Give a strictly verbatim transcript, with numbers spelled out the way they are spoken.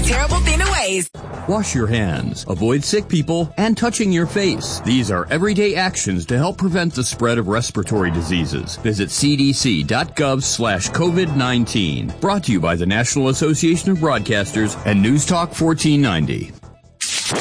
terrible thing ways. Wash your hands, avoid sick people, and touching your face. These are everyday actions to help prevent the spread of respiratory diseases. Visit cdc.gov slash COVID nineteen. Brought to you by the National Association of Broadcasters and News Talk fourteen ninety.